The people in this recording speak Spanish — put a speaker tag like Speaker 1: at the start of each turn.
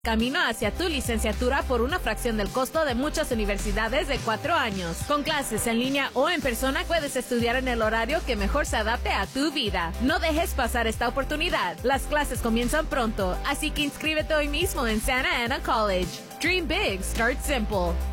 Speaker 1: Camino hacia tu licenciatura por una fracción del costo de muchas universidades de 4 años. Con clases en línea o en persona, puedes estudiar en el horario que mejor se adapte a tu vida. No dejes pasar esta oportunidad. Las clases comienzan pronto, así que inscríbete hoy mismo en Santa Ana College. Dream big, start simple.